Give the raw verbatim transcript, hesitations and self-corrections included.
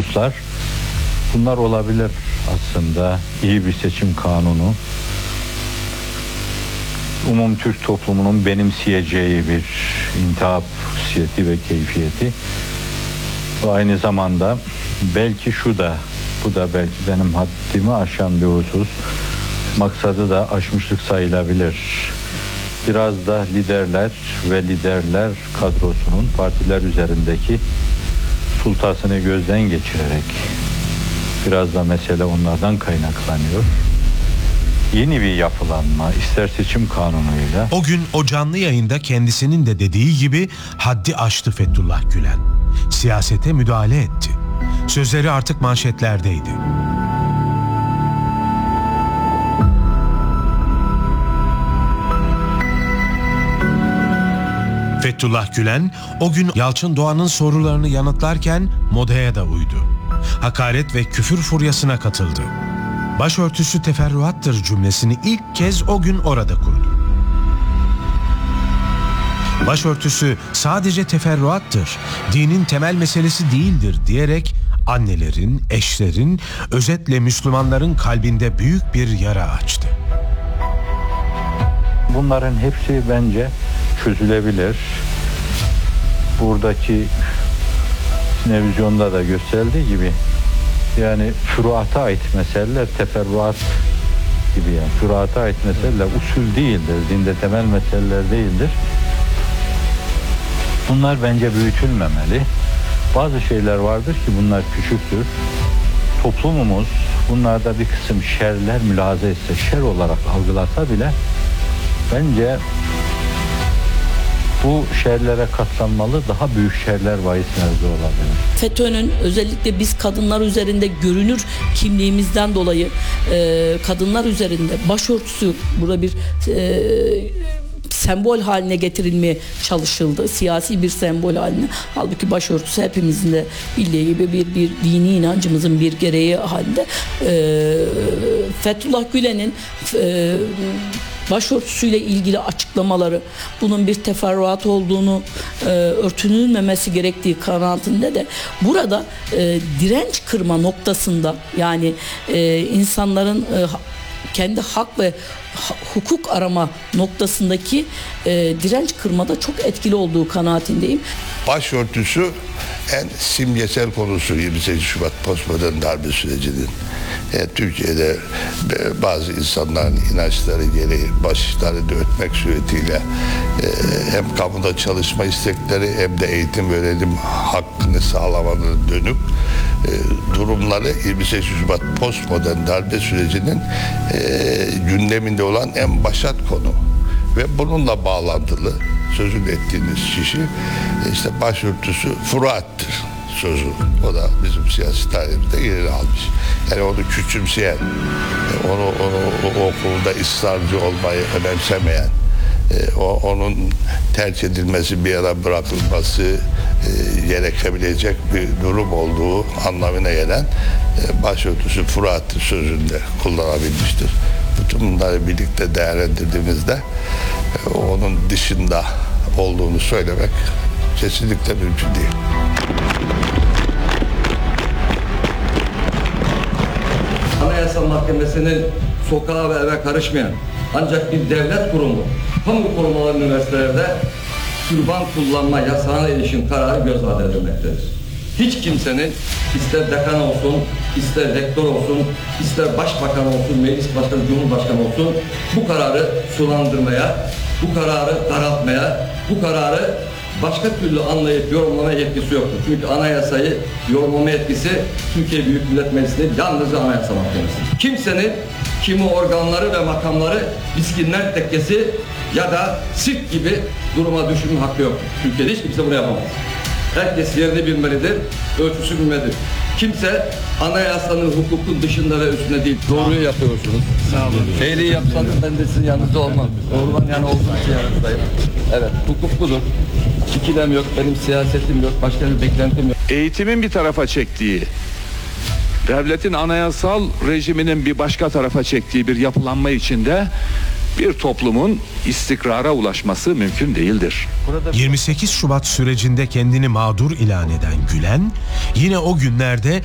hususlar. Bunlar olabilir aslında. İyi bir seçim kanunu. Umum Türk toplumunun benimseyeceği bir intihap hususiyeti ve keyfiyeti. Ve aynı zamanda belki şu da, bu da belki benim haddimi aşan bir husus. Maksadı da aşmışlık sayılabilir. Biraz da liderler ve liderler kadrosunun partiler üzerindeki sultasını gözden geçirerek, biraz da mesele onlardan kaynaklanıyor. Yeni bir yapılanma, ister seçim kanunuyla. O gün o canlı yayında kendisinin de dediği gibi haddi aştı Fethullah Gülen. Siyasete müdahale etti. Sözleri artık manşetlerdeydi. Fethullah Gülen o gün Yalçın Doğan'ın sorularını yanıtlarken modaya da uydu. Hakaret ve küfür furyasına katıldı. Başörtüsü teferruattır cümlesini ilk kez o gün orada kurdu. Başörtüsü sadece teferruattır, dinin temel meselesi değildir diyerek annelerin, eşlerin, özetle Müslümanların kalbinde büyük bir yara açtı. Bunların hepsi bence çözülebilir. Buradaki televizyonda da gösterildiği gibi, yani furuata ait meseleler teferruat gibi, yani furuata ait meseleler usul değildir, dinde temel meseleler değildir. Bunlar bence büyütülmemeli. Bazı şeyler vardır ki bunlar küçüktür. Toplumumuz bunlarda bir kısım şerler mülahaza etse, şer olarak algılasa bile bence bu şerlere katlanmalı, daha büyük şerler bahis mevzu olabilir. FETÖ'nün özellikle biz kadınlar üzerinde görünür kimliğimizden dolayı e, kadınlar üzerinde başörtüsü burada bir e, sembol haline getirilmeye çalışıldı. Siyasi bir sembol haline. Halbuki başörtüsü hepimizin de bildiği gibi bir, bir dini inancımızın bir gereği halinde. E, Fethullah Gülen'in e, başörtüsüyle ilgili açıklamaları, bunun bir teferruat olduğunu, e, örtünülmemesi gerektiği kanaatinde de burada e, direnç kırma noktasında, yani e, insanların e, kendi hak ve hukuk arama noktasındaki e, direnç kırmada çok etkili olduğu kanaatindeyim. Başörtüsü en simgesel konusu yirmi sekiz Şubat postmodern darbe sürecinin. Yani Türkiye'de bazı insanların inançları gereği başlarını örtmek suretiyle e, hem kamuda çalışma istekleri hem de eğitim ve öğrenim hakkını sağlamanın dönük e, durumları yirmi sekiz Şubat postmodern darbe sürecinin e, gündeminde olan en başat konu. Ve bununla bağlantılı sözünü ettiğiniz kişi işte başörtüsü furuattır sözü. O da bizim siyasi tarihimizde yerini almış. Yani onu küçümseyen, onu, onu o okulda ısrarcı olmayı önemsemeyen, o, onun terk edilmesi, bir yana bırakılması e, gerekebilecek bir durum olduğu anlamına gelen e, başörtüsü furuattır sözünde kullanabilmiştir. Bütün bunları birlikte değerlendirdiğimizde e, onun dışında olduğunu söylemek kesinlikle mümkün değil. Anayasa Mahkemesi'nin sokağa ve eve karışmayan ancak bir devlet kurumu, kamu kurumları üniversitelerde türban kullanma yasağına ilişkin kararı göz ardı edilmektedir. Hiç kimsenin ister dekan olsun, ister rektör olsun, ister başbakan olsun, meclis başkanı, cumhurbaşkanı olsun bu kararı sulandırmaya, bu kararı daraltmaya, bu kararı başka türlü anlayıp yorumlama yetkisi yoktur. Çünkü anayasayı yorumlama yetkisi Türkiye Büyük Millet Meclisi'nde yalnızca Anayasa Mahkemesi. Kimsenin kimi organları ve makamları miskinler tekkesi ya da sirk gibi duruma düşürme hakkı yok. Türkiye'de hiç kimse bunu yapamaz. Herkes yerini bilmelidir, ölçüsü bilmelidir. Kimse anayasanın, hukukun dışında ve üstünde değil. Doğruyu yapıyorsunuz. Sağ olun. Eğriyi yapsanız ben de sizin yanınızda olmam. Doğrudan yani olduğum için yanınızdayım. Evet, hukuk budur. İkilem yok, benim siyasetim yok, başka bir beklentim yok. Eğitimin bir tarafa çektiği, devletin anayasal rejiminin bir başka tarafa çektiği bir yapılanma içinde bir toplumun istikrara ulaşması mümkün değildir. yirmi sekiz Şubat sürecinde kendini mağdur ilan eden Gülen, yine o günlerde